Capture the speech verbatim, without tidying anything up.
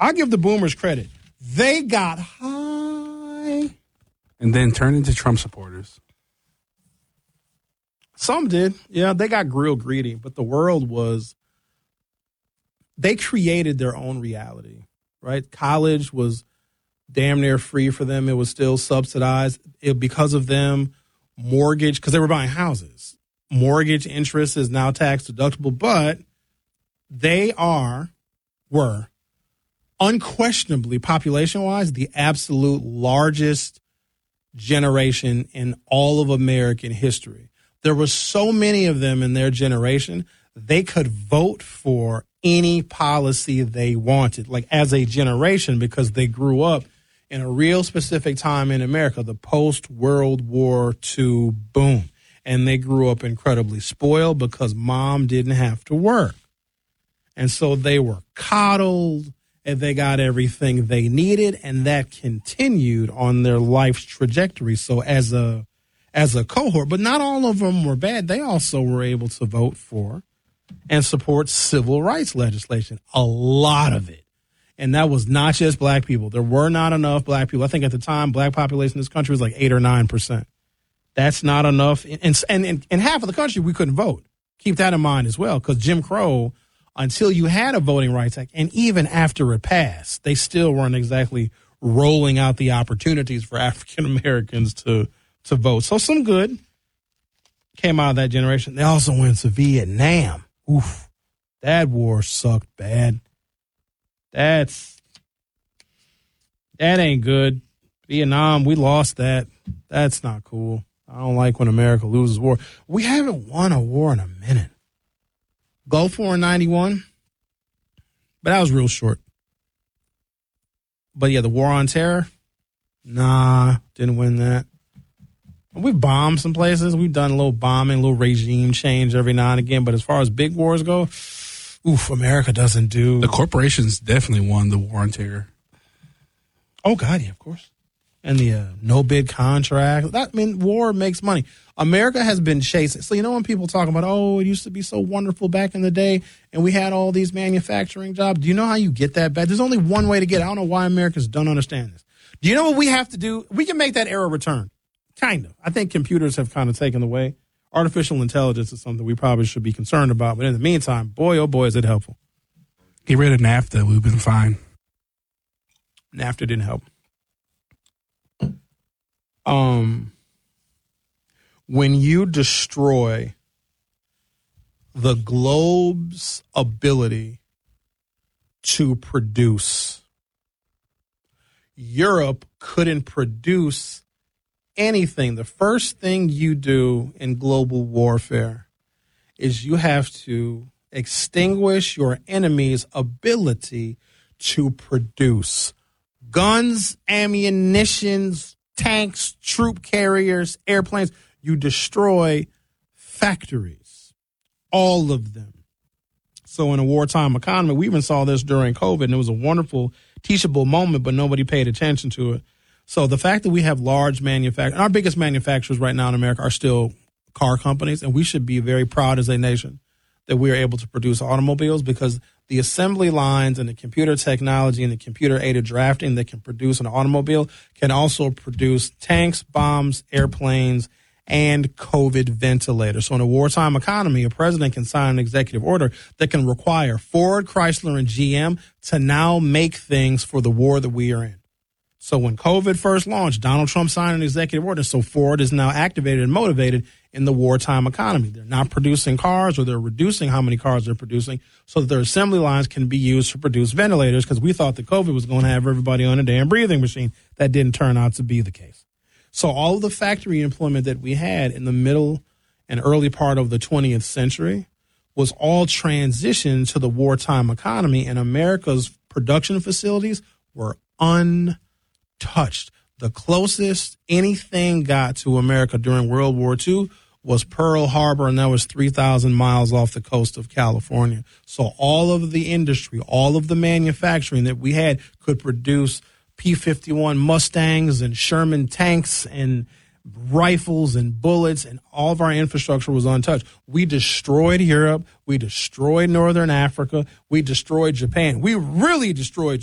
I give the boomers credit. They got high. And then turned into Trump supporters. Some did. Yeah, they got real greedy. But the world was, they created their own reality, right? College was damn near free for them. It was still subsidized. It, because of them, mortgage, because they were buying houses. Mortgage interest is now tax deductible, but they are, were, unquestionably, population-wise, the absolute largest generation in all of American history. There were so many of them in their generation, they could vote for any policy they wanted, like as a generation, because they grew up in a real specific time in America, the post-World War Two boom. And they grew up incredibly spoiled because mom didn't have to work. And so they were coddled and they got everything they needed, and that continued on their life's trajectory. So as a as a cohort, but not all of them were bad. They also were able to vote for and support civil rights legislation, a lot of it. And that was not just black people. There were not enough black people. I think at the time, black population in this country was like eight or nine percent. That's not enough. And and in, in half of the country, we couldn't vote. Keep that in mind as well, because Jim Crow, until you had a Voting Rights Act, and even after it passed, they still weren't exactly rolling out the opportunities for African Americans to to vote. So some good came out of that generation. They also went to Vietnam. Oof, that war sucked bad. That's that ain't good. Vietnam, we lost that. That's not cool. I don't like when America loses war. We haven't won a war in a minute. Gulf War in ninety-one, but that was real short. But yeah, the War on Terror, nah, didn't win that. We've bombed some places. We've done a little bombing, a little regime change every now and again. But as far as big wars go, oof, America doesn't do. The corporations definitely won the War on Terror. Oh, God, yeah, of course. And the uh, no-bid contract. That, I mean, war makes money. America has been chasing. So, you know, when people talk about, oh, it used to be so wonderful back in the day, and we had all these manufacturing jobs. Do you know how you get that back? There's only one way to get it. I don't know why Americans don't understand this. Do you know what we have to do? We can make that era return. Kind of. I think computers have kind of taken the way. Artificial intelligence is something we probably should be concerned about. But in the meantime, boy, oh, boy, is it helpful. Get rid of NAFTA. We've been fine. NAFTA didn't help. Um, when you destroy the globe's ability to produce, Europe couldn't produce anything. The first thing you do in global warfare is you have to extinguish your enemy's ability to produce guns, ammunitions, tanks, troop carriers, airplanes. You destroy factories, all of them. So in a wartime economy, we even saw this during COVID, and it was a wonderful, teachable moment, but nobody paid attention to it. So the fact that we have large manufacturers, our biggest manufacturers right now in America are still car companies, and we should be very proud as a nation that we are able to produce automobiles, because the assembly lines and the computer technology and the computer-aided drafting that can produce an automobile can also produce tanks, bombs, airplanes, and COVID ventilators. So in a wartime economy, a president can sign an executive order that can require Ford, Chrysler, and G M to now make things for the war that we are in. So when COVID first launched, Donald Trump signed an executive order. So Ford is now activated and motivated in the wartime economy. They're not producing cars, or they're reducing how many cars they're producing so that their assembly lines can be used to produce ventilators, because we thought that COVID was going to have everybody on a damn breathing machine. That didn't turn out to be the case. So all of the factory employment that we had in the middle and early part of the twentieth century was all transitioned to the wartime economy, and America's production facilities were un touched. The closest anything got to America during World War Two was Pearl Harbor, and that was three thousand miles off the coast of California. So all of the industry, all of the manufacturing that we had could produce P fifty-one Mustangs and Sherman tanks and rifles and bullets, and all of our infrastructure was untouched. We destroyed Europe. We destroyed Northern Africa. We destroyed Japan. We really destroyed